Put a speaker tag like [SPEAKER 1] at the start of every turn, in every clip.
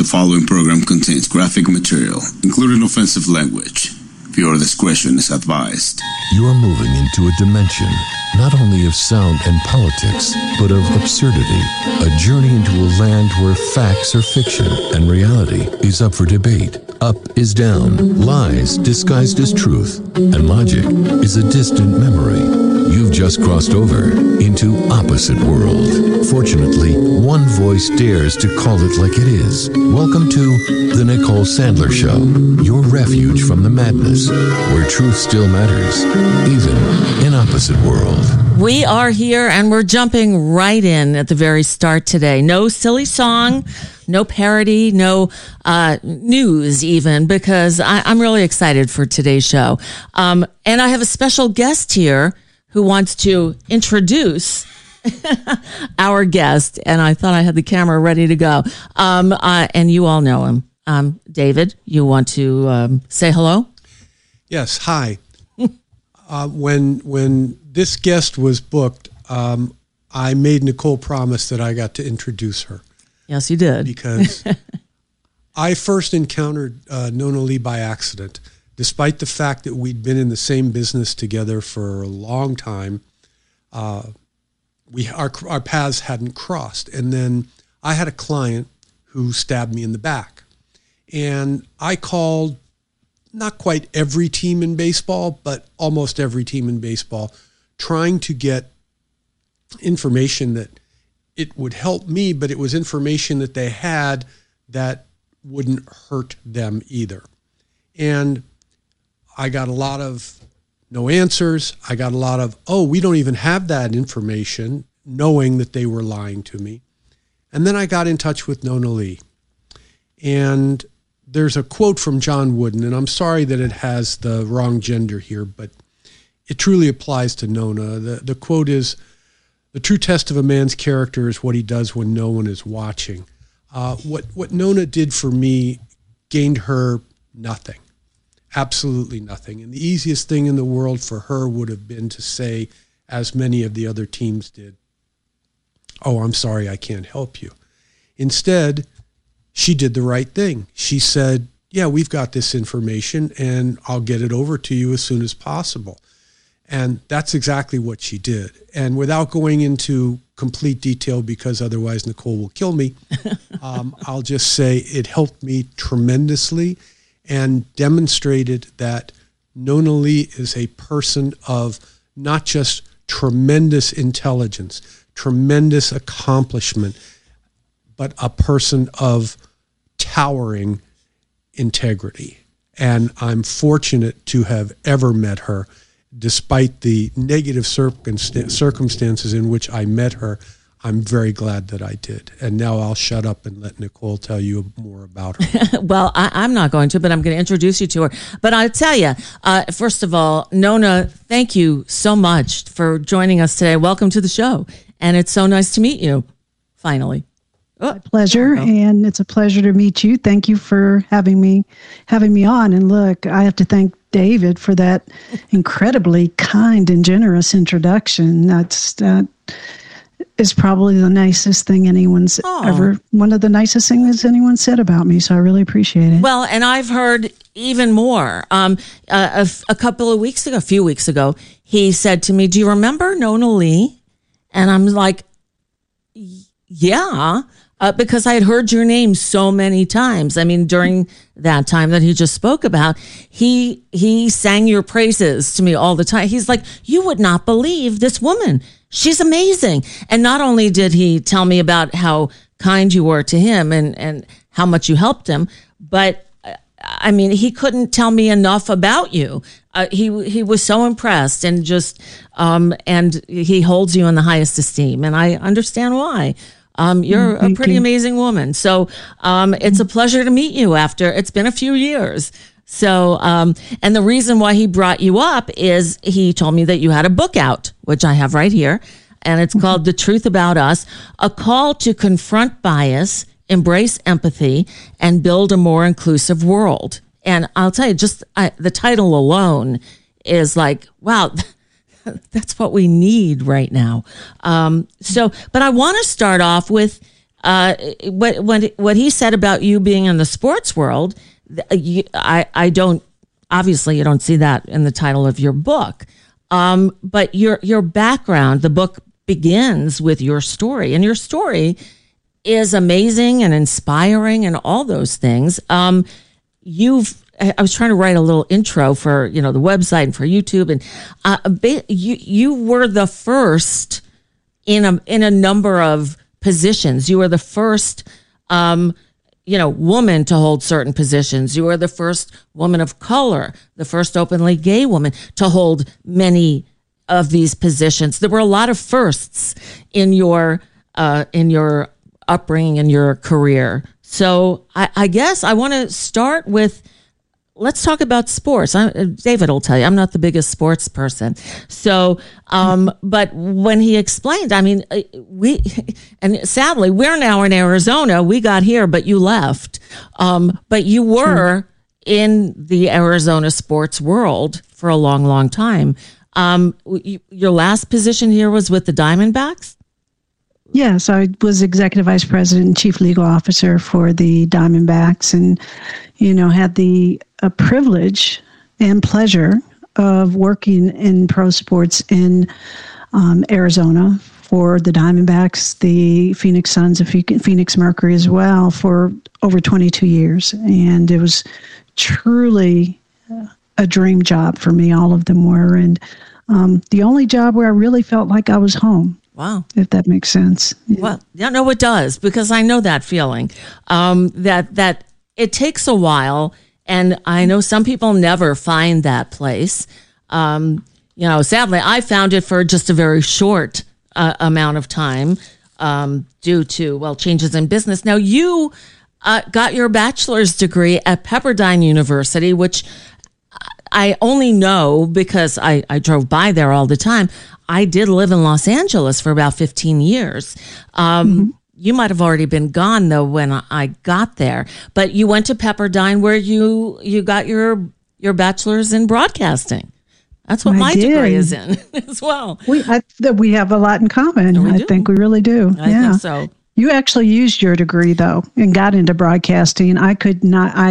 [SPEAKER 1] The following program contains graphic material, including offensive language. Viewer discretion is advised.
[SPEAKER 2] You are moving into a dimension not only of sound and politics, but of absurdity. A journey into a land where facts are fiction and reality is up for debate. Up is down, lies disguised as truth, and logic is a distant memory. You've just crossed over into Opposite World. Fortunately, one voice dares to call it like it is. Welcome to The Nicole Sandler Show, your refuge from the madness, where truth still matters, even in Opposite World.
[SPEAKER 3] We are here and we're jumping right in at the very start today. No silly song, no parody, no news even, because I'm really excited for today's show. And I have a special guest here who wants to introduce our guest. And I thought I had the camera ready to go. And you all know him. David, you want to say hello?
[SPEAKER 4] Yes, hi. When this guest was booked, I made Nicole promise that I got to introduce her.
[SPEAKER 3] Yes, you did.
[SPEAKER 4] Because I first encountered Nona Lee by accident. Despite the fact that we'd been in the same business together for a long time, our paths hadn't crossed. And then I had a client who stabbed me in the back. And I called not quite every team in baseball, but almost every team in baseball, trying to get information that it would help me, but it was information that they had that wouldn't hurt them either. And I got a lot of no answers. I got a lot of, we don't even have that information, knowing that they were lying to me. And then I got in touch with Nona Lee. And there's a quote from John Wooden, and I'm sorry that it has the wrong gender here, but it truly applies to Nona. The quote is, "The true test of a man's character is what he does when no one is watching." What Nona did for me gained her nothing, absolutely nothing. And the easiest thing in the world for her would have been to say, as many of the other teams did, "Oh, I'm sorry, I can't help you." Instead, she did the right thing. She said, "Yeah, we've got this information and I'll get it over to you as soon as possible." And that's exactly what she did. And without going into complete detail, because otherwise Nicole will kill me, I'll just say it helped me tremendously and demonstrated that Nona Lee is a person of not just tremendous intelligence, tremendous accomplishment, but a person of towering integrity. And I'm fortunate to have ever met her. Despite the negative circumstances in which I met her, I'm very glad that I did. And now I'll shut up and let Nicole tell you more about her.
[SPEAKER 3] Well, I'm not going to, but I'm going to introduce you to her. But I'll tell you, first of all, Nona, thank you so much for joining us today. Welcome to the show. And it's so nice to meet you, finally.
[SPEAKER 5] My pleasure, and it's a pleasure to meet you. Thank you for having me on. And look, I have to thank David for that incredibly kind and generous introduction. That is probably the nicest thing anyone's ever, one of the nicest things anyone said about me. So I really appreciate it.
[SPEAKER 3] Well, and I've heard even more. A few weeks ago, he said to me, "Do you remember Nona Lee?" And I'm like, "Yeah." Because I had heard your name so many times. I mean, during that time that he just spoke about, he sang your praises to me all the time. He's like, "You would not believe this woman. She's amazing." And not only did he tell me about how kind you were to him and how much you helped him, but I mean, he couldn't tell me enough about you. He was so impressed and just, and he holds you in the highest esteem. And I understand why. You're a pretty amazing woman. So it's a pleasure to meet you after it's been a few years. So, and the reason why he brought you up is he told me that you had a book out, which I have right here. And it's called The Truth About Us, a call to confront bias, embrace empathy, and build a more inclusive world. And I'll tell you, just the title alone is like, wow, that's what we need right now. But I want to start off with what he said about you being in the sports world, I don't, obviously you don't see that in the title of your book. But your background, the book begins with your story, and your story is amazing and inspiring and all those things. I was trying to write a little intro for, the website and for YouTube, and you were the first in a number of positions. You were the first, woman to hold certain positions. You were the first woman of color, the first openly gay woman to hold many of these positions. There were a lot of firsts in your upbringing and your career. So I guess I want to start with, let's talk about sports. David will tell you, I'm not the biggest sports person. So, but when he explained, and sadly, we're now in Arizona. We got here, but you left. But you were in the Arizona sports world for a long, long time. Your last position here was with the Diamondbacks?
[SPEAKER 5] Yes, I was executive vice president and chief legal officer for the Diamondbacks, and had the privilege and pleasure of working in pro sports in Arizona for the Diamondbacks, the Phoenix Suns, the Phoenix Mercury as well, for over 22 years, and it was truly a dream job for me. All of them were, and the only job where I really felt like I was home.
[SPEAKER 3] Wow.
[SPEAKER 5] If that makes sense.
[SPEAKER 3] Yeah. Well, no, it does, because I know that feeling, that it takes a while, and I know some people never find that place. Sadly, I found it for just a very short amount of time due to, changes in business. Now, you got your bachelor's degree at Pepperdine University, which I only know because I drove by there all the time. I did live in Los Angeles for about 15 years. You might have already been gone, though, when I got there. But you went to Pepperdine, where you got your bachelor's in broadcasting. That's what my degree is in as well.
[SPEAKER 5] We have a lot in common. I think we really do.
[SPEAKER 3] I think so.
[SPEAKER 5] You actually used your degree, though, and got into broadcasting. I could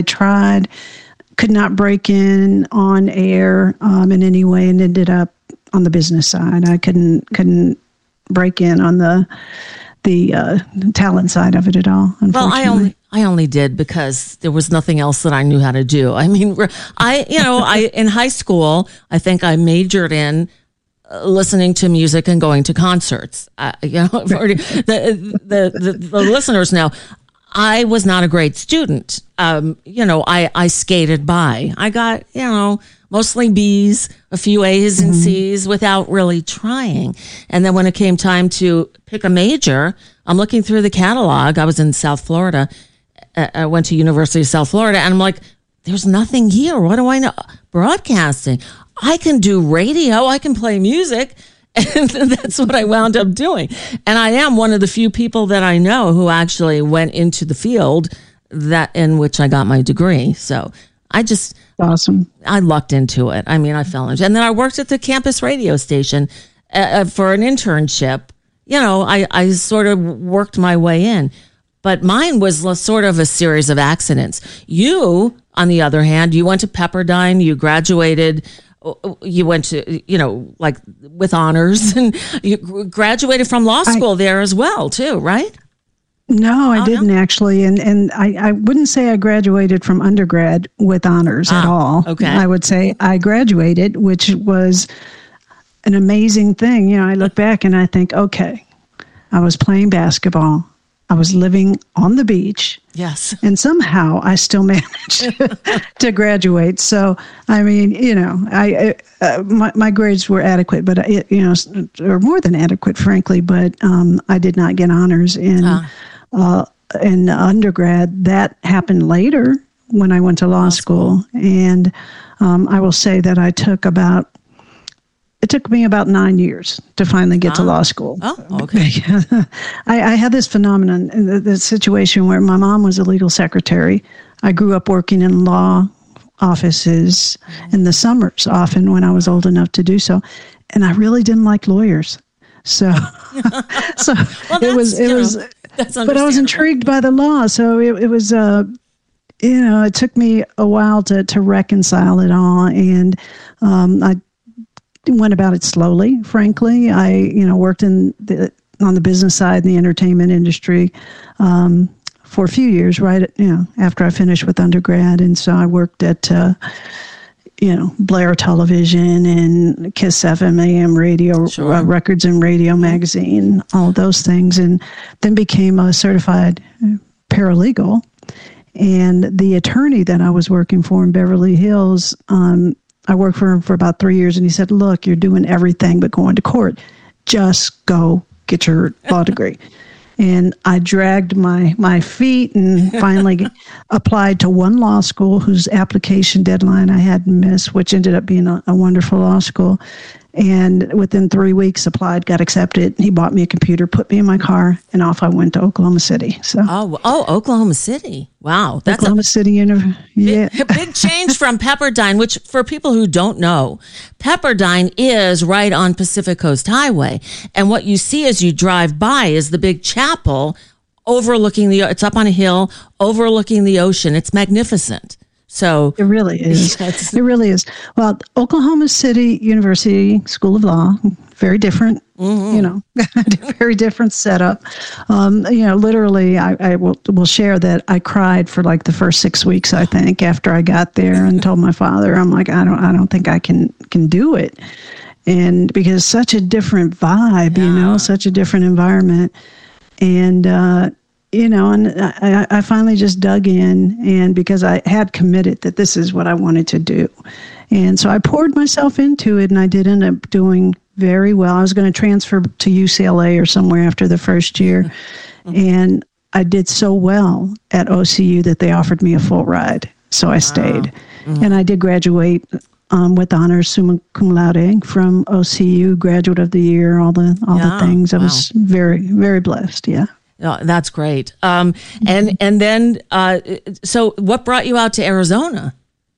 [SPEAKER 5] not break in on air in any way, and ended up on the business side. I couldn't break in on the talent side of it at all, unfortunately.
[SPEAKER 3] Well, I only did because there was nothing else that I knew how to do. I mean, I in high school, I think I majored in listening to music and going to concerts. The listeners know I was not a great student. I skated by. I got, mostly B's, a few A's and C's without really trying. And then when it came time to pick a major, I'm looking through the catalog. I was in South Florida. I went to University of South Florida, and I'm like, there's nothing here. What do I know? Broadcasting. I can do radio. I can play music. And that's what I wound up doing. And I am one of the few people that I know who actually went into the field that in which I got my degree. So
[SPEAKER 5] awesome.
[SPEAKER 3] I lucked into it. I mean, I fell into it. And then I worked at the campus radio station for an internship. I sort of worked my way in. But mine was sort of a series of accidents. You, on the other hand, you went to Pepperdine, you graduated. You went to, like with honors, and you graduated from law school there as well, too, right?
[SPEAKER 5] No, I didn't actually. And I wouldn't say I graduated from undergrad with honors at all.
[SPEAKER 3] Okay.
[SPEAKER 5] I would say I graduated, which was an amazing thing. I look back and I think, okay, I was playing basketball. I was living on the beach.
[SPEAKER 3] Yes.
[SPEAKER 5] And somehow I still managed to graduate. So, I mean, my grades were adequate, but, or more than adequate, frankly, but I did not get honors in undergrad. That happened later when I went to law school. And I will say that it took me about 9 years to finally get to law school.
[SPEAKER 3] Oh, okay.
[SPEAKER 5] I had this phenomenon, the situation where my mom was a legal secretary. I grew up working in law offices in the summers, often when I was old enough to do so. And I really didn't like lawyers. So,
[SPEAKER 3] well,
[SPEAKER 5] it was
[SPEAKER 3] That's
[SPEAKER 5] but I was
[SPEAKER 3] understandable.
[SPEAKER 5] intrigued by the law. So it was, it took me a while to reconcile it all. And I went about it slowly, frankly. I, worked on the business side in the entertainment industry for a few years, right, after I finished with undergrad. And so I worked at, Blair Television and Kiss FM AM radio,
[SPEAKER 3] Sure.
[SPEAKER 5] Records and Radio Magazine, all those things, and then became a certified paralegal. And the attorney that I was working for in Beverly Hills, I worked for him for about 3 years, and he said, look, you're doing everything but going to court. Just go get your law degree. And I dragged my feet and finally applied to one law school whose application deadline I hadn't missed, which ended up being a wonderful law school. And within 3 weeks, applied, got accepted. He bought me a computer, put me in my car, and off I went to Oklahoma City. So,
[SPEAKER 3] Oklahoma City. Wow. That's
[SPEAKER 5] Oklahoma City University. Yeah.
[SPEAKER 3] a big change from Pepperdine, which for people who don't know, Pepperdine is right on Pacific Coast Highway. And what you see as you drive by is the big chapel overlooking it's up on a hill overlooking the ocean. It's magnificent. So
[SPEAKER 5] It really is.
[SPEAKER 3] Yes.
[SPEAKER 5] It really is. Well, Oklahoma City University School of Law, very different, very different setup. Literally, I will share that I cried for like the first 6 weeks, I think, after I got there and told my father, I'm like, I don't think I can do it. And because such a different vibe, such a different environment. And, and I finally just dug in, and because I had committed that this is what I wanted to do. And so I poured myself into it, and I did end up doing very well. I was going to transfer to UCLA or somewhere after the first year. And I did so well at OCU that they offered me a full ride. So I stayed. And I did graduate with honors summa cum laude from OCU, graduate of the year, all the things. I was very, very blessed. Yeah.
[SPEAKER 3] Oh, that's great. And then, so what brought you out to Arizona?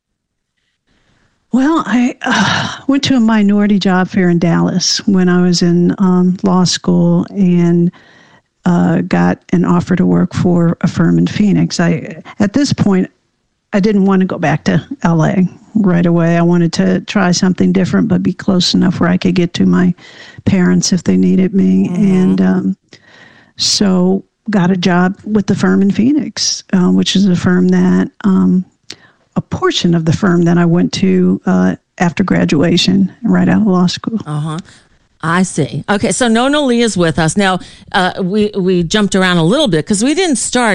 [SPEAKER 5] Well, I went to a minority job fair in Dallas when I was in law school, and got an offer to work for a firm in Phoenix. At this point, I didn't want to go back to LA right away. I wanted to try something different, but be close enough where I could get to my parents if they needed me. And so got a job with the firm in Phoenix, which is a firm that, a portion of the firm that I went to after graduation, right out of law school.
[SPEAKER 3] I see. Okay, so Nona Lee is with us. Now, we jumped around a little bit because we didn't start